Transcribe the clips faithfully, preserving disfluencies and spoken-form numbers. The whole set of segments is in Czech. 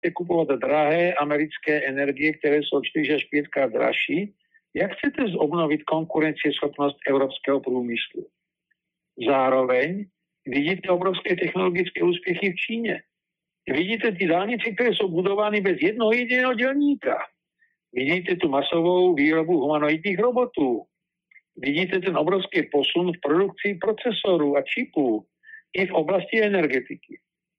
chcete kupovat drahé americké energie, které jsou čtyři až pětkrát dražší, jak chcete obnovit konkurencieschopnost evropského průmyslu? Zároveň vidíte obrovské technologické úspěchy v Číně. Vidíte ty dálnice, které jsou budovány bez jednoho jediného dělníka. Vidíte tu masovou výrobu humanoidních robotů. Vidíte ten obrovský posun v produkci procesorů a čipů i v oblasti energetiky.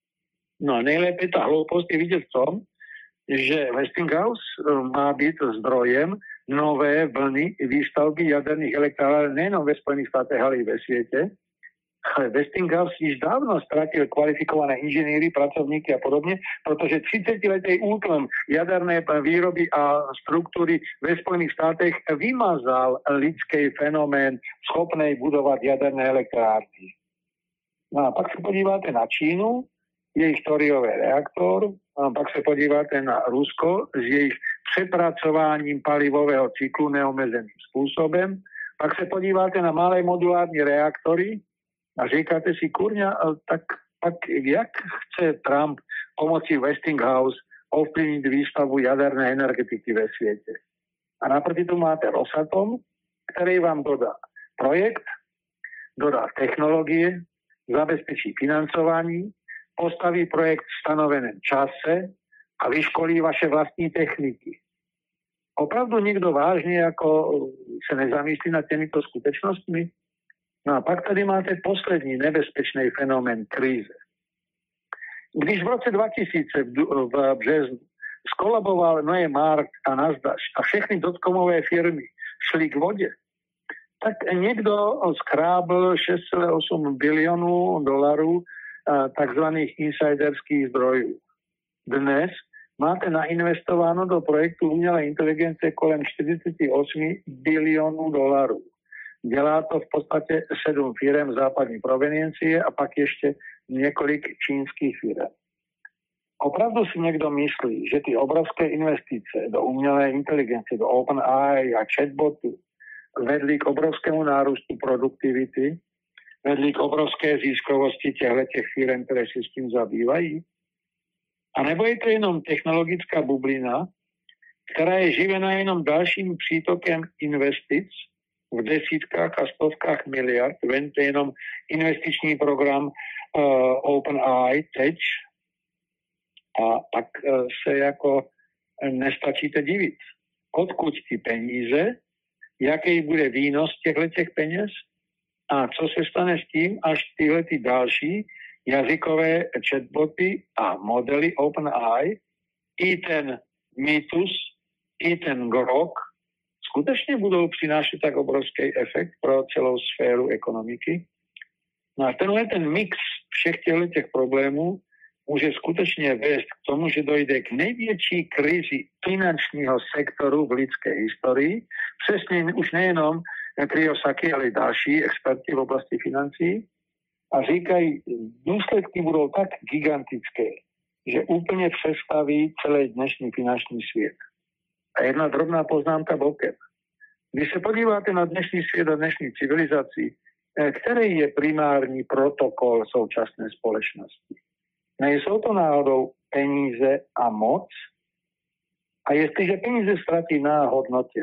No a nejlépe ta hloupost je vidět v tom, že Westinghouse má být zdrojem nové vlny výstavby jaderných elektráren nejen ve Spojených státech, ale i ve světě. Ale Westinghouse již dávno ztratil kvalifikované inženýry, pracovníky a podobně, protože třicetiletý útlum jaderné výroby a struktury ve Spojených státech vymazal lidský fenomén schopný budovat jaderné elektrárny. No a pak se podíváte na Čínu, jejich thoriový reaktor, a pak se podíváte na Rusko s jejich přepracováním palivového cyklu neomezeným způsobem, pak se podíváte na malé modulární reaktory a říkáte si, kurňa, tak, tak jak chce Trump pomocí Westinghouse ovplyvnit výstavbu jaderné energetiky ve světě? A naproti tomu máte Rosatom, který vám dodá projekt, dodá technologie, zabezpečí financování, postaví projekt v stanoveném čase a vyškolí vaše vlastní techniky. Opravdu někdo vážně jako se nezamýšlí nad těmito skutečnostmi? No a pak tady máte poslední nebezpečný fenomén krize. Když v roce dva tisíce v březnu skolaboval Noé Mark a Nasdaq a všechny dotcomové firmy šly k vodě, tak někdo skrábl šest celá osm bilionů dolarů takzvaných insiderských zdrojů. Dnes máte nainvestováno do projektu umělé inteligence kolem čtyřicet osm bilionů dolarů. Dělá to v podstatě sedm firem západní proveniencie a pak ještě několik čínských firem. Opravdu si někdo myslí, že ty obrovské investice do umělé inteligence, do OpenAI a chatbotu vedly k obrovskému nárůstu produktivity, vedly k obrovské ziskovosti těchto firm, které se s tím zabývají? A nebo je to jenom technologická bublina, která je živena jenom dalším přítokem investic v desítkách a stovkách miliard, vente jenom investiční program uh, OpenAI teď a pak uh, se jako nestačíte divit. Odkud ty peníze, jaký bude výnos těchto peněz a co se stane s tím, až tyhle ty další jazykové chatboty a modely OpenAI, i ten Mythos, i ten Grok skutečně budou přinášet tak obrovský efekt pro celou sféru ekonomiky. No a tenhle ten mix všech těch problémů může skutečně vést k tomu, že dojde k největší krizi finančního sektoru v lidské historii. Přesně už nejenom Kiyosaki, ale i další experti v oblasti financí. A říkají, důsledky budou tak gigantické, že úplně přestaví celý dnešní finanční svět. A jedna drobná poznámka bokem. Když se podíváte na dnešní svět a dnešní civilizaci, který je primární protokol současné společnosti? Nejsou to náhodou peníze a moc? A jestliže peníze ztratí na hodnotě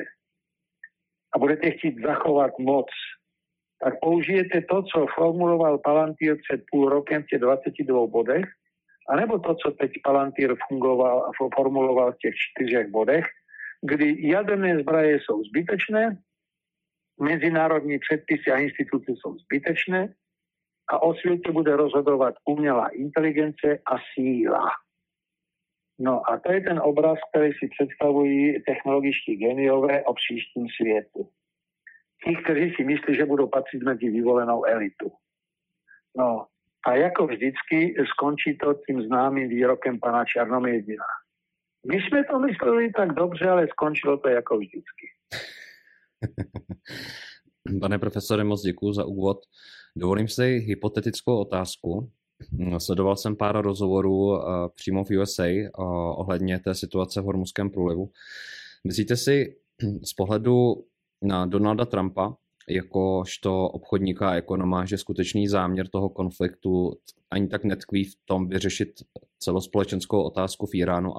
a budete chtít zachovat moc, tak použijete to, co formuloval Palantír před půl rokem v těch dvaceti dvou bodech, anebo to, co teď Palantír fungoval a formuloval v těch čtyřech bodech, kdy jaderné zbraně jsou zbytečné, mezinárodní předpisy a instituce jsou zbytečné a o světě bude rozhodovat umělá inteligence a síla. No a to je ten obraz, který si představují technologičtí geniové o příštím světu. Ti, kteří si myslí, že budou patřit mezi vyvolenou elitu. No a jako vždycky skončí to tím známým výrokem pana Černomyrdina. My jsme to mysleli tak dobře, ale skončilo to jako vždycky. Pane profesore, moc děkuji za úvod. Dovolím si hypotetickou otázku. Sledoval jsem pár rozhovorů přímo v U S A ohledně té situace v Hormuzském průlivu. Myslíte si z pohledu na Donalda Trumpa, jakožto obchodníka a ekonoma, že skutečný záměr toho konfliktu ani tak netkví v tom vyřešit celospolečenskou otázku v Iránu,